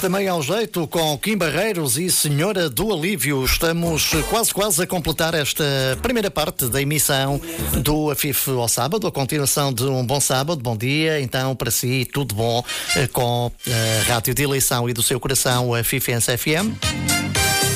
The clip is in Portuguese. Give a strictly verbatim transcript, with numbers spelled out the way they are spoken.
Também ao jeito com Kim Barreiros e Senhora do Alívio. Estamos quase quase a completar esta primeira parte da emissão do Afif ao sábado, a continuação de um bom sábado. Bom dia, então, para si, tudo bom com a rádio de eleição e do seu coração, a Afifense F M.